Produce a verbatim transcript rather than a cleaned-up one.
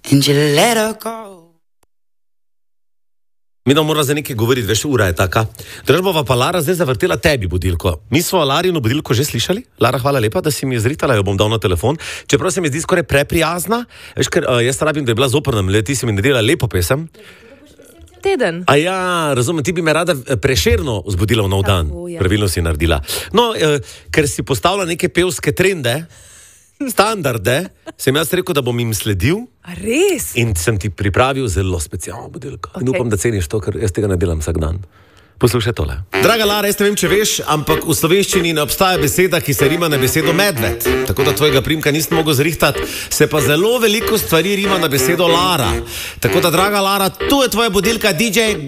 and you let her go. Mi da mora za nekaj govoriti, veš, ura je taka. Držbova pa Lara zdaj zavrtela tebi budilko. Mi smo Larino budilko že slišali. Lara, hvala lepa, da si mi zritala, jo bom dal na telefon. Čeprav se mi zdi skoraj preprijazna, veš, ker uh, jaz rabim, da je bila zoprna, le ti si mi naredila lepo pesem. Teden. A ja, razumem, ti bi me rada Prešerno vzbudila v nov dan. Tako, ja. Pravilno si naredila. No, uh, ker si postavila neke pevske trende, standarde, sem jaz rekel, da bom jim sledil. A res? In sem ti pripravil zelo specialno budilko. Okay. In upam, da ceniš to, ker jaz tega ne delam vsak dan. Poslušaj tole. Draga Lara, jaz ne vem, če veš, ampak v slovenščini ne obstaja beseda, ki se rima na besedo medved. Tako da tvojega primka nisem mogel zrihtati, se pa zelo veliko stvari rima na besedo Lara. Tako da, draga Lara, tu je tvoja budilka D J